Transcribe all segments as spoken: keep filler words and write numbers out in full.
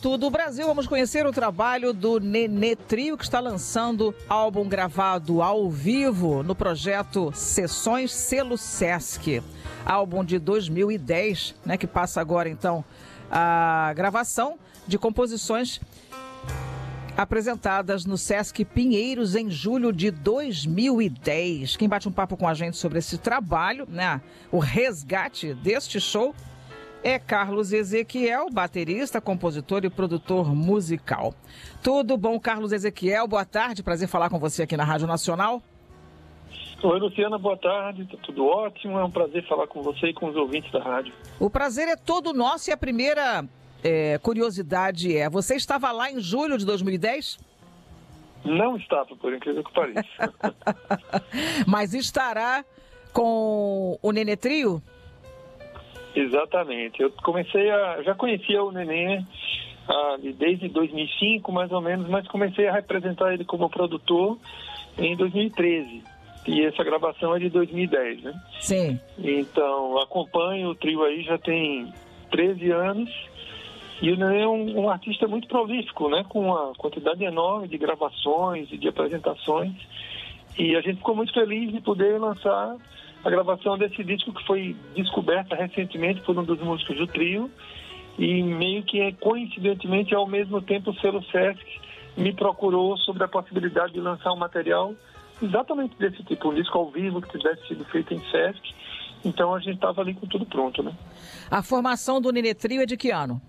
Alto do Brasil, vamos conhecer o trabalho do Nenê Trio, que está lançando álbum gravado ao vivo no projeto Sessões Selo Sesc. Álbum de dois mil e dez, né, que passa agora então a gravação de composições apresentadas no Sesc Pinheiros em julho de dois mil e dez. Quem bate um papo com a gente sobre esse trabalho, né, o resgate deste show, é Carlos Ezequiel, baterista, compositor e produtor musical. Tudo bom, Carlos Ezequiel? Boa tarde, prazer falar com você aqui na Rádio Nacional. Oi, Luciana, boa tarde, tá tudo ótimo, é um prazer falar com você e com os ouvintes da rádio. O prazer é todo nosso e a primeira é, curiosidade é, você estava lá em julho de dois mil e dez? Não estava, por incrível que pareça. Mas estará com o Nenê Trio? Exatamente, eu comecei a, já conhecia o Nenê ah, desde dois mil e cinco, mais ou menos, mas comecei a representar ele como produtor em dois mil e treze, e essa gravação é de dois mil e dez, né? Sim. Então, acompanho o trio aí já tem treze anos, e o Nenê é um, um artista muito prolífico, né? Com uma quantidade enorme de gravações e de apresentações, e a gente ficou muito feliz de poder lançar a gravação desse disco, que foi descoberta recentemente por um dos músicos do trio, e meio que coincidentemente ao mesmo tempo o Selo Sesc me procurou sobre a possibilidade de lançar um material exatamente desse tipo, um disco ao vivo que tivesse sido feito em Sesc. Então a gente estava ali com tudo pronto, né? A formação do Nenê Trio é de que ano?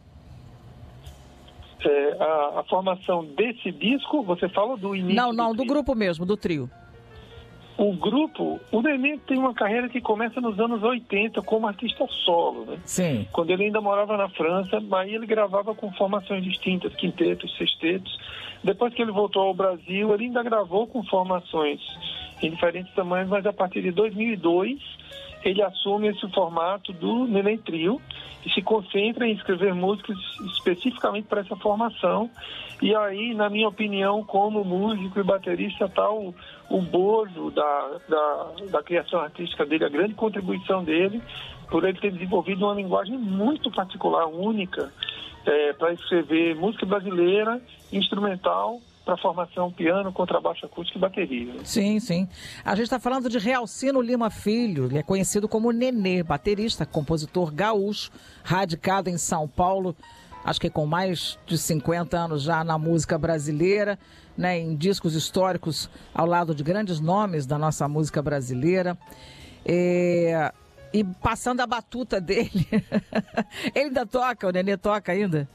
É, a, a formação desse disco, você fala do início? Não, não, do, do grupo mesmo, do trio. O grupo, o Nenê tem uma carreira que começa nos anos oitenta como artista solo, né? Sim. Quando ele ainda morava na França, aí ele gravava com formações distintas, quintetos, sextetos. Depois que ele voltou ao Brasil, ele ainda gravou com formações em diferentes tamanhos, mas a partir de dois mil e dois ele assume esse formato do Nenê Trio e se concentra em escrever músicas especificamente para essa formação. E aí, na minha opinião, como músico e baterista, está o, o bojo da, da, da criação artística dele, a grande contribuição dele, por ele ter desenvolvido uma linguagem muito particular, única, é, para escrever música brasileira, instrumental, para formação piano, contrabaixo acústico e bateria. Sim, sim. A gente está falando de Realcino Lima Filho, ele é conhecido como Nenê, baterista, compositor gaúcho, radicado em São Paulo, acho que com mais de cinquenta anos já na música brasileira, né, em discos históricos ao lado de grandes nomes da nossa música brasileira. É... E passando a batuta dele, ele ainda toca, o Nenê toca ainda?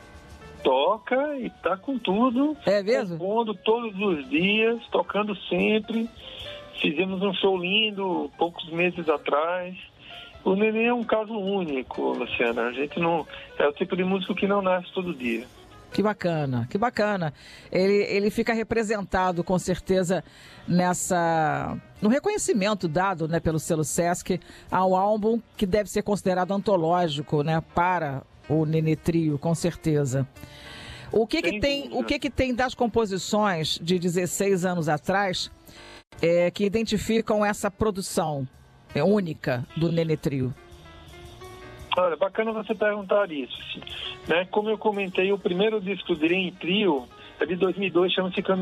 Toca e tá com tudo. É mesmo? Compondo todos os dias, tocando sempre. Fizemos um show lindo poucos meses atrás. O Nenê é um caso único, Luciana. A gente não... É o tipo de músico que não nasce todo dia. Que bacana, que bacana. Ele, ele fica representado, com certeza, nessa... no reconhecimento dado, né, pelo Selo Sesc ao álbum que deve ser considerado antológico, né, para o Nenê Trio, com certeza. O que que tem, o que que tem das composições de dezesseis anos atrás é, que identificam essa produção é, única do Nenê Trio? Olha, bacana você perguntar isso, né? Como eu comentei, o primeiro disco dele em trio é de dois mil e dois, chama-se